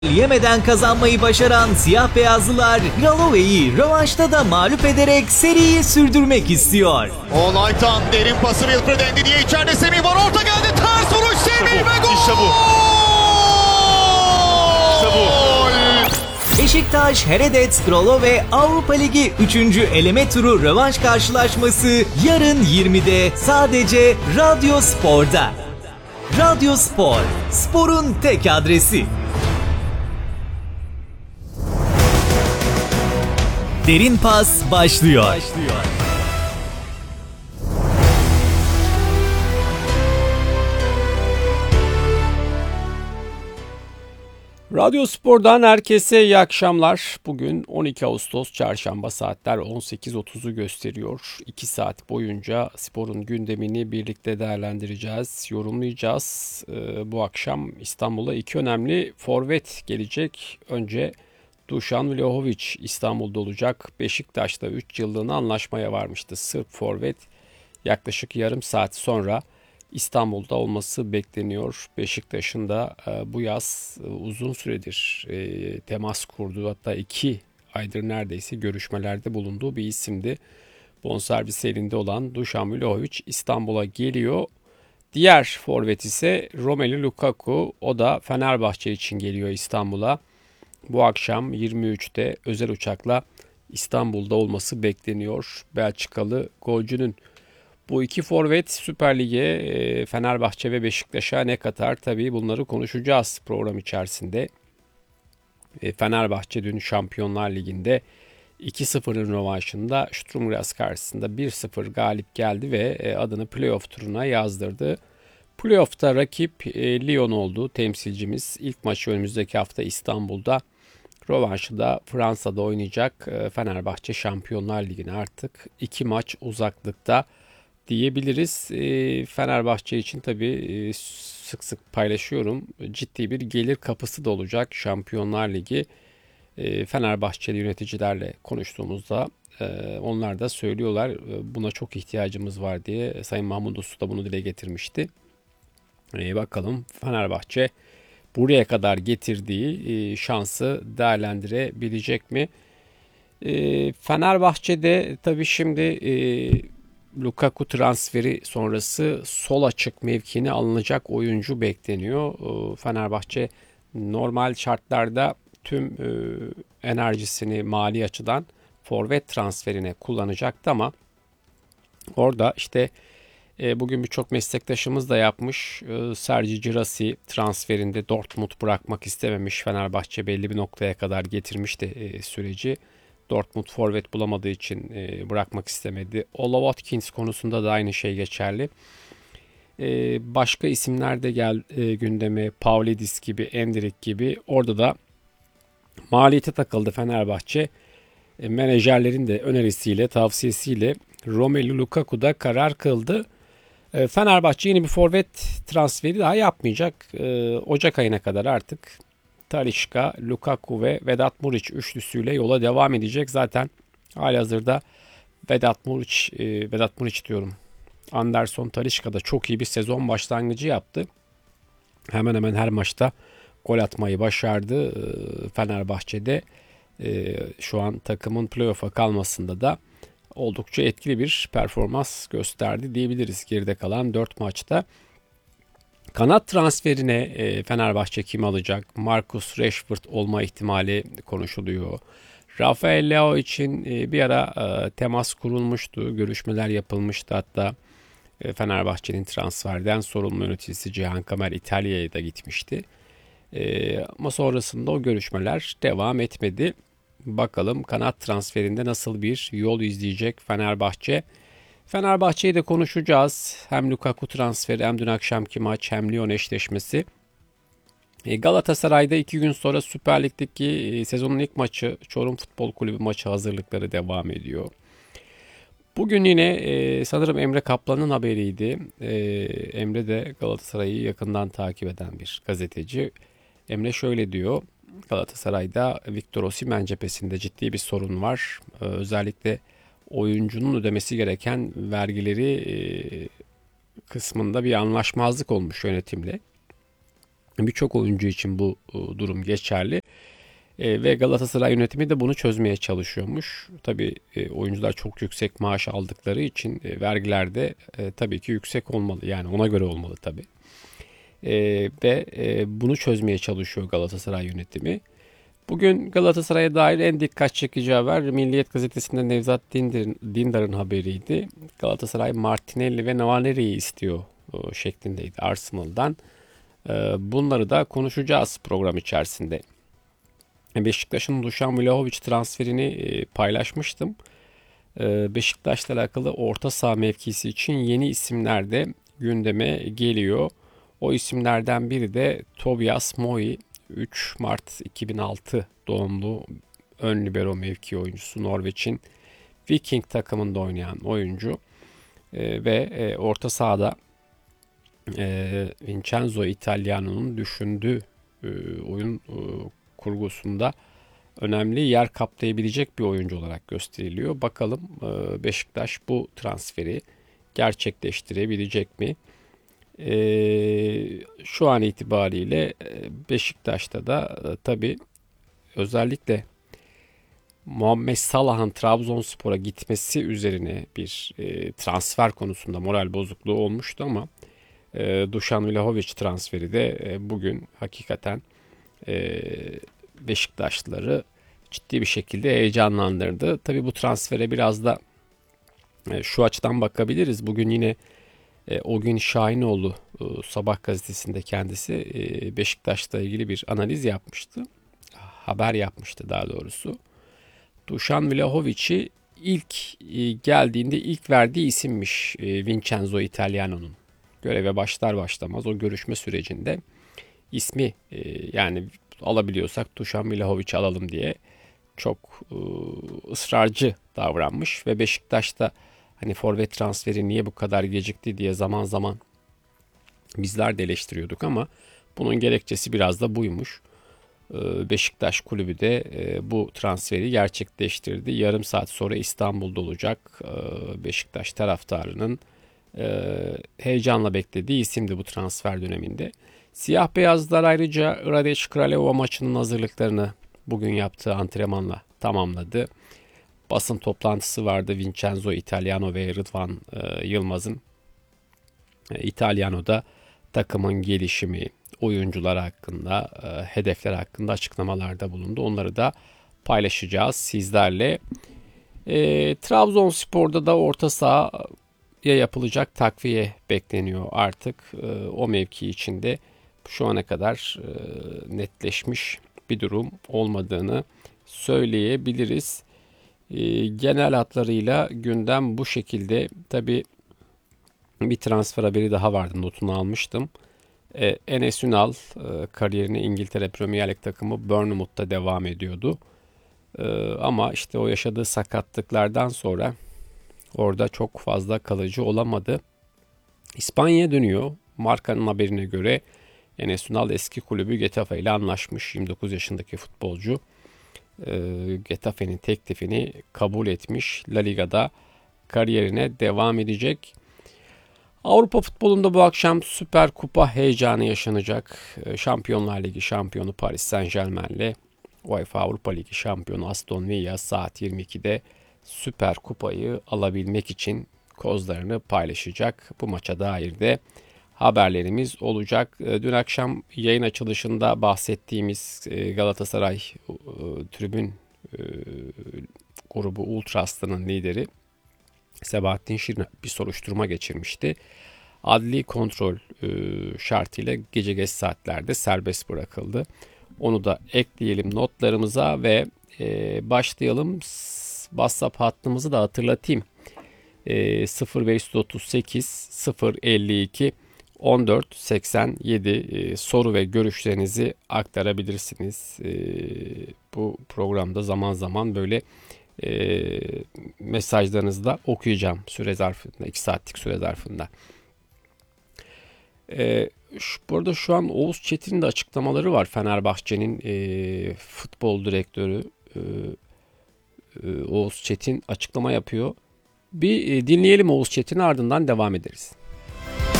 Yemeden kazanmayı başaran siyah beyazlılar Ralove'yi rövanşta da mağlup ederek seriyi sürdürmek istiyor. Olaytan derin pası Wilfred Ndiaye, içeride Semih var, orta geldi, ters vuruş Semih ve gol! İşte bu. İşte bu. Beşiktaş Heredec Ralove Avrupa Ligi 3. eleme turu rövanş karşılaşması yarın 20'de sadece Radyo Spor'da. Radyo Spor, sporun tek adresi. Derin Pas başlıyor. Radyo Spor'dan herkese iyi akşamlar. Bugün 12 Ağustos Çarşamba, saatler 18.30'u gösteriyor. 2 saat boyunca sporun gündemini birlikte değerlendireceğiz, yorumlayacağız. Bu akşam İstanbul'a iki önemli forvet gelecek. Önce Dušan Vlahović İstanbul'da olacak. Beşiktaş'ta 3 yıllığına anlaşmaya varmıştı Sırp forvet. Yaklaşık yarım saat sonra İstanbul'da olması bekleniyor. Beşiktaş'ın da bu yaz uzun süredir temas kurduğu, hatta 2 aydır neredeyse görüşmelerde bulunduğu bir isimdi. Bonservis elinde olan Dušan Vlahović İstanbul'a geliyor. Diğer forvet ise Romelu Lukaku. O da Fenerbahçe için geliyor İstanbul'a. Bu akşam 23'te özel uçakla İstanbul'da olması bekleniyor. Belçikalı golcünün. Bu iki forvet Süper Lig'e, Fenerbahçe ve Beşiktaş'a ne katar? Tabii bunları konuşacağız program içerisinde. Fenerbahçe dün Şampiyonlar Ligi'nde 2-0'ın rövanşında Sturm Graz karşısında 1-0 galip geldi ve adını playoff turuna yazdırdı. Playoff'ta rakip Lyon oldu temsilcimiz. İlk maçı önümüzdeki hafta İstanbul'da. Rövanşı da Fransa'da oynayacak. Fenerbahçe Şampiyonlar Ligi'ne artık 2 maç uzaklıkta diyebiliriz. Fenerbahçe için tabii sık sık paylaşıyorum. Ciddi bir gelir kapısı da olacak Şampiyonlar Ligi. Fenerbahçeli yöneticilerle konuştuğumuzda onlar da söylüyorlar buna çok ihtiyacımız var diye. Sayın Mahmut Uslu da bunu dile getirmişti. Bakalım Fenerbahçe buraya kadar getirdiği şansı değerlendirebilecek mi? Fenerbahçe'de tabii şimdi Lukaku transferi sonrası sol açık mevkine alınacak oyuncu bekleniyor. Fenerbahçe normal şartlarda tüm enerjisini mali açıdan forvet transferine kullanacaktı ama orada işte bugün birçok meslektaşımız da yapmış. Sergi Girassi transferinde Dortmund bırakmak istememiş. Fenerbahçe belli bir noktaya kadar getirmişti süreci. Dortmund forvet bulamadığı için bırakmak istemedi. Ola Watkins konusunda da aynı şey geçerli. Başka isimler de gündeme. Pavlidis gibi, Endrick gibi. Orada da maliyete takıldı Fenerbahçe. Menajerlerin de önerisiyle, tavsiyesiyle Romelu Lukaku'da karar kıldı. Fenerbahçe yeni bir forvet transferi daha yapmayacak. Ocak ayına kadar artık Talisca, Lukaku ve Vedat Muriç üçlüsüyle yola devam edecek. Zaten halihazırda Vedat Muriç diyorum. Anderson Talisca da çok iyi bir sezon başlangıcı yaptı. Hemen hemen her maçta gol atmayı başardı. Fenerbahçe'de şu an takımın playoff'a kalmasında da oldukça etkili bir performans gösterdi diyebiliriz geride kalan 4 maçta. Kanat transferine Fenerbahçe kim alacak? Marcus Rashford olma ihtimali konuşuluyor. Rafael Leao için bir ara temas kurulmuştu. Görüşmeler yapılmıştı. Hatta Fenerbahçe'nin transferden sorumlu yöneticisi Cihan Kamer İtalya'ya da gitmişti. Ama sonrasında o görüşmeler devam etmedi. Bakalım kanat transferinde nasıl bir yol izleyecek Fenerbahçe. Fenerbahçe'yi de konuşacağız. Hem Lukaku transferi, hem dün akşamki maç, hem Lyon eşleşmesi. Galatasaray'da 2 gün sonra Süper Lig'deki sezonun ilk maçı, Çorum Futbol Kulübü maçı hazırlıkları devam ediyor. Bugün yine sanırım Emre Kaplan'ın haberiydi. Emre de Galatasaray'ı yakından takip eden bir gazeteci. Emre şöyle diyor. Galatasaray'da Victor Osimhen cephesinde ciddi bir sorun var. Özellikle oyuncunun ödemesi gereken vergileri kısmında bir anlaşmazlık olmuş yönetimle. Birçok oyuncu için bu durum geçerli. Ve Galatasaray yönetimi de bunu çözmeye çalışıyormuş. Tabii oyuncular çok yüksek maaş aldıkları için vergiler de tabii ki yüksek olmalı. Yani ona göre olmalı tabii. Ve bunu çözmeye çalışıyor Galatasaray yönetimi. Bugün Galatasaray'a dair en dikkat çekici haber Milliyet Gazetesi'nde Nevzat Dindar'ın haberiydi. Galatasaray Martinelli ve Nwaneri'yi istiyor şeklindeydi Arsenal'dan. Bunları da konuşacağız program içerisinde. Beşiktaş'ın Dušan Vlahović transferini paylaşmıştım. Beşiktaş'la alakalı orta saha mevkisi için yeni isimler de gündeme geliyor. O isimlerden biri de Tobias Moi, 3 Mart 2006 doğumlu ön libero mevki oyuncusu, Norveç'in Viking takımında oynayan oyuncu. Ve orta sahada Vincenzo Italiano'nun düşündüğü oyun kurgusunda önemli yer kaplayabilecek bir oyuncu olarak gösteriliyor. Bakalım Beşiktaş bu transferi gerçekleştirebilecek mi? Şu an itibariyle Beşiktaş'ta da tabii özellikle Muhammed Salah'ın Trabzonspor'a gitmesi üzerine bir transfer konusunda moral bozukluğu olmuştu ama Dušan Vlahović transferi de bugün hakikaten Beşiktaşlıları ciddi bir şekilde heyecanlandırdı. Tabii bu transfere biraz da şu açıdan bakabiliriz. Bugün yine o gün Şahinoğlu Sabah gazetesinde kendisi Beşiktaş'la ilgili bir analiz yapmıştı. Haber yapmıştı daha doğrusu. Dušan Vlahović'i ilk geldiğinde ilk verdiği isimmiş Vincenzo Italiano'nun. Göreve başlar başlamaz o görüşme sürecinde ismi yani alabiliyorsak Dušan Vlahović alalım diye çok ısrarcı davranmış ve Beşiktaş'ta hani forvet transferi niye bu kadar gecikti diye zaman zaman bizler de eleştiriyorduk ama bunun gerekçesi biraz da buymuş. Beşiktaş kulübü de bu transferi gerçekleştirdi. Yarım saat sonra İstanbul'da olacak. Beşiktaş taraftarının heyecanla beklediği isimdi bu transfer döneminde. Siyah beyazlar ayrıca Radec Kraljevo maçının hazırlıklarını bugün yaptığı antrenmanla tamamladı. Basın toplantısı vardı Vincenzo Italiano ve Rıdvan Yılmaz'ın. Italiano'da takımın gelişimi, oyuncular hakkında, hedefler hakkında açıklamalarda bulundu. Onları da paylaşacağız sizlerle. Trabzonspor'da da orta sahaya yapılacak takviye bekleniyor artık. O mevki içinde şu ana kadar netleşmiş bir durum olmadığını söyleyebiliriz. Genel hatlarıyla gündem bu şekilde. Tabii bir transfer haberi daha vardı, notunu almıştım. Enes Ünal kariyerine İngiltere Premier Lig takımı Bournemouth'ta devam ediyordu. Ama işte o yaşadığı sakatlıklardan sonra orada çok fazla kalıcı olamadı. İspanya'ya dönüyor. Marka'nın haberine göre Enes Ünal eski kulübü Getafe ile anlaşmış. 29 yaşındaki futbolcu Getafe'nin teklifini kabul etmiş. La Liga'da kariyerine devam edecek. Avrupa futbolunda bu akşam Süper Kupa heyecanı yaşanacak. Şampiyonlar Ligi şampiyonu Paris Saint-Germain ile UEFA Avrupa Ligi şampiyonu Aston Villa saat 22'de Süper Kupayı alabilmek için kozlarını paylaşacak. Bu maça dair de haberlerimiz olacak. Dün akşam yayın açılışında bahsettiğimiz Galatasaray tribün grubu Ultras'ın lideri Sebahattin Şirin bir soruşturma geçirmişti. Adli kontrol şartıyla gece geç saatlerde serbest bırakıldı. Onu da ekleyelim notlarımıza ve başlayalım. WhatsApp hattımızı da hatırlatayım. 0538 052 14 87 soru ve görüşlerinizi aktarabilirsiniz. Bu programda zaman zaman böyle mesajlarınızı da okuyacağım süre zarfında, 2 saatlik süre zarfında. Bu arada şu an Oğuz Çetin'in de açıklamaları var. Fenerbahçe'nin futbol direktörü Oğuz Çetin açıklama yapıyor. Bir dinleyelim Oğuz Çetin'i, ardından devam ederiz.